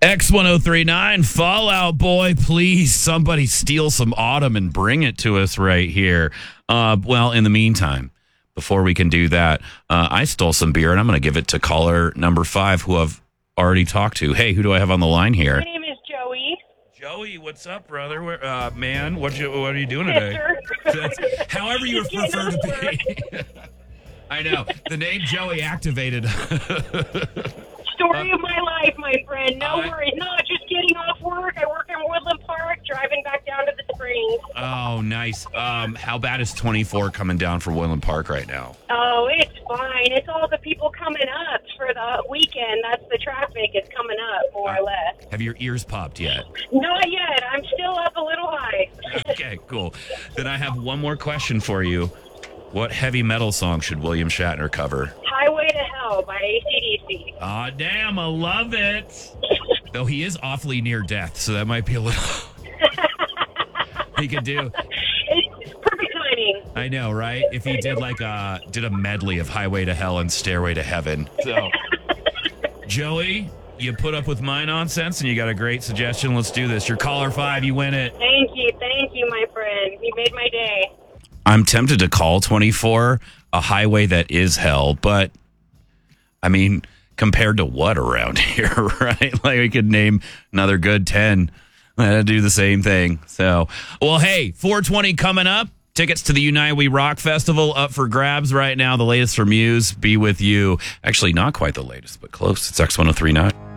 X1039, Fallout Boy, please somebody steal some autumn and bring it to us right here. Well, in the meantime, before we can do that, I stole some beer and I'm going to give it to caller number 5 who I've already talked to. Hey, who do I have on the line here? My name is Joey. Joey, what's up, brother? Man, what are you doing today? However you prefer to be. I know. The name Joey activated. Story of my life, my friend. No worries. No, just getting off work. I work in Woodland Park, driving back down to the Springs. Oh, nice. How bad is 24 coming down for Woodland Park right now? Oh, it's fine. It's all the people coming up for the weekend. That's the traffic is coming up, more or less. Have your ears popped yet? Not yet. I'm still up a little high. Okay, cool. Then I have one more question for you. What heavy metal song should William Shatner cover? Highway to Hell by AC/DC. Aw, damn, I love it. Though he is awfully near death, so that might be a little... he could do... It's perfect timing. I know, right? If he did did a medley of Highway to Hell and Stairway to Heaven. So, Joey, you put up with my nonsense and you got a great suggestion. Let's do this. You're caller 5. You win it. Thank you, my friend. You made my day. I'm tempted to call 24 a highway that is hell, but I mean, compared to what around here, right? Like we could name another good 10 that do the same thing. So, well, hey, 420 coming up. Tickets to the Unite We Rock Festival up for grabs right now. The latest from Muse, Be With You. Actually, not quite the latest, but close. It's X1039.